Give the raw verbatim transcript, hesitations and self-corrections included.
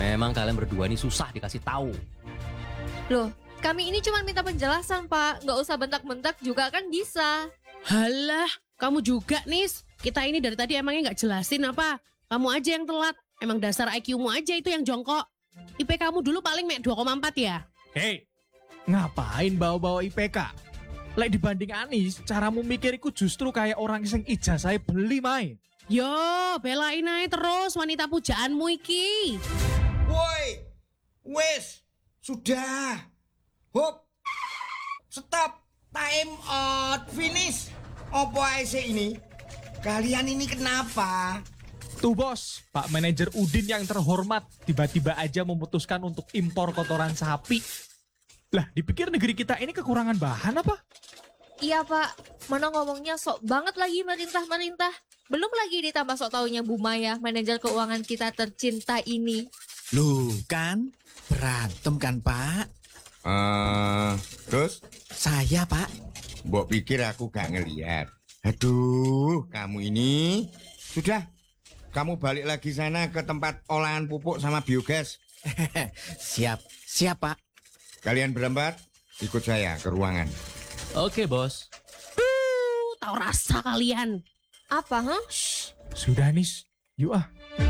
Memang kalian berdua ini susah dikasih tahu. Loh, kami ini cuma minta penjelasan, Pak. Nggak usah bentak-bentak juga kan bisa. Halah, kamu juga, Nis. Kita ini dari tadi emangnya nggak jelasin apa? Kamu aja yang telat. Emang dasar I Q-mu aja itu yang jongkok. I P kamu dulu paling mek dua koma empat ya? Hei, ngapain bawa-bawa I P K? Lek dibanding Anis, caramu mikiriku justru kayak orang sing ijazah beli, Mai. Yo, belain aja terus wanita pujaanmu iki. Woi, wes, sudah. Hop, stop, time out, finish. Opo ae sih ini? Kalian ini kenapa? Tuh bos, Pak Manajer Udin yang terhormat tiba-tiba aja memutuskan untuk impor kotoran sapi. Lah, dipikir negeri kita ini kekurangan bahan apa? Iya, Pak. Mana ngomongnya sok banget lagi merintah-merintah. Belum lagi ditambah sok taunya Bu Maya, manajer keuangan kita tercinta ini. Loh kan, berantem kan Pak? Eh, terus? Saya Pak. Mbok pikir aku gak ngeliat. Aduh, kamu ini. Sudah, kamu balik lagi sana ke tempat olahan pupuk sama biogas. Siap, siap Pak. Kalian berempat, ikut saya ke ruangan. Oke, Bos. Uh, tahu rasa kalian. Apa, ha? Sudah Nis, yuk ah.